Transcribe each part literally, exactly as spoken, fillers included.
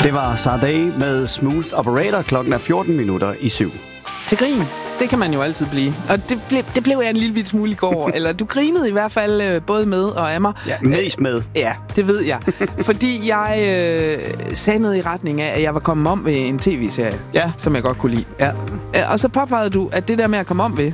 Det var Sade med Smooth Operator. Klokken er fjorten minutter i syv. Til grin, det kan man jo altid blive. Og det, ble, det blev jeg en lille smule i går. Eller du grinede i hvert fald øh, både med og af mig. Ja, mest med. Øh, ja, det ved jeg. Fordi jeg øh, sagde noget i retning af, at jeg var kommet om ved en tv-serie, ja. som jeg godt kunne lide. Ja. Øh, og så påpegede du, at det der med at komme om ved,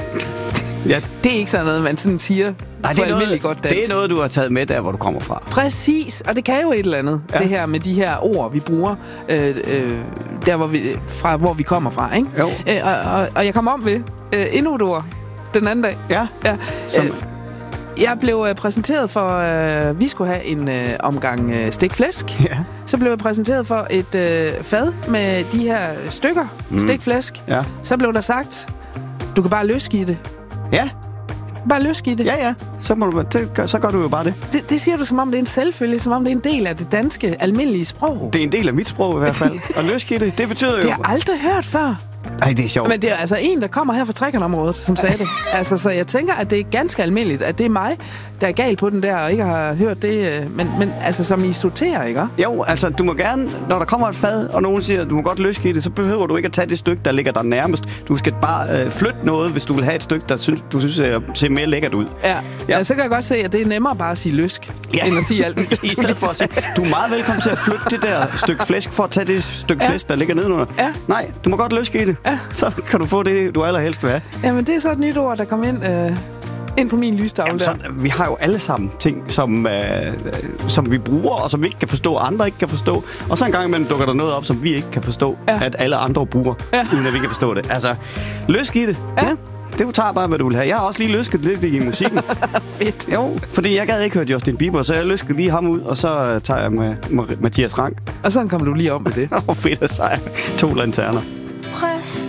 ja. det er ikke sådan noget, man sådan siger. Nej, det er, noget, godt det er noget, du har taget med der, hvor du kommer fra. Præcis, og det kan jo et eller andet, ja. Det her med de her ord, vi bruger, øh, øh, der hvor vi, fra hvor vi kommer fra, ikke? Jo. Øh, og, og, og jeg kom om ved øh, endnu et ord den anden dag. Ja, ja. som... Øh, jeg blev øh, præsenteret for, øh, vi skulle have en øh, omgang øh, stikflæsk. Ja. Så blev jeg præsenteret for et øh, fad med de her stykker mm. stikflæsk. Ja. Så blev der sagt, du kan bare løske i det. Ja. Bare løsk i det. Ja, ja. Så, må du, det, så gør du jo bare det. det. Det siger du, som om det er en selvfølge, som om det er en del af det danske, almindelige sprog. Det er en del af mit sprog i hvert fald. Og løsk i det, det betyder jo... Det har jeg aldrig hørt før. Ej, det er sjovt. Men det er altså en, der kommer her fra trekantområdet, som sagde det. Altså, så jeg tænker, at det er ganske almindeligt, at det er mig, der er gal på den der, og ikke har hørt det. Men, men altså, som I sorterer, ikke? Jo, altså, du må gerne, når der kommer et fad, og nogen siger, at du må godt løske i det, så behøver du ikke at tage det stykke, der ligger der nærmest. Du skal bare øh, flytte noget, hvis du vil have et stykke, der synes, du synes ser, ser mere lækkert ud. Ja. Ja, så kan jeg godt se, at det er nemmere bare at sige løsk, ja. end at sige alt det. I stedet for at sige, du er meget velkommen til at flytte det der stykke flæsk, for at tage det stykke ja. flæsk, der ligger nedenunder. Ja. Nej, du må godt løske i det. Ja. Så kan du få det, du allerhelst vil have. Jamen, det er så et nyt ord, der kom ind, øh, ind på min lystavle. Jamen, så, vi har jo alle sammen ting, som, øh, som vi bruger, og som vi ikke kan forstå, andre ikke kan forstå. Og så en gang imellem dukker der noget op, som vi ikke kan forstå, ja. at alle andre bruger, ja. uden at vi kan forstå det. Altså, løsk i det. Ja. ja. Det tager bare, hvad du vil have. Jeg har også lige løsket lidt i musikken. Fedt. Jo, fordi jeg gad ikke høre Justin Bieber, så jeg løskede lige ham ud, og så tager jeg med Mathias Rank. Og så kommer du lige om med det. Åh, fedt at sejre. To lanterner.